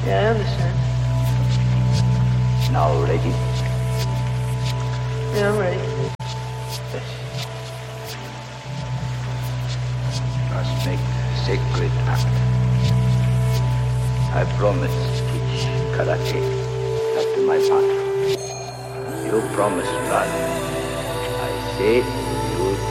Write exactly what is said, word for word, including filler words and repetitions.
Yeah, I understand. Now ready? Yeah, I'm ready. Yes. Must make sacred act. I promise to teach karate after my path. You promise blood. I say